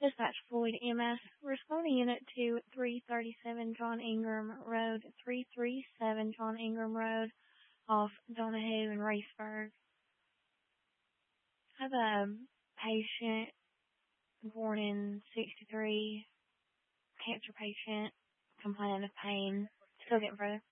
Dispatch Floyd EMS, responding unit to 337 John Ingram Road, 337 John Ingram Road, off Donahue and Raceburg. I have a patient born in 63, cancer patient, complaining of pain. Still getting further.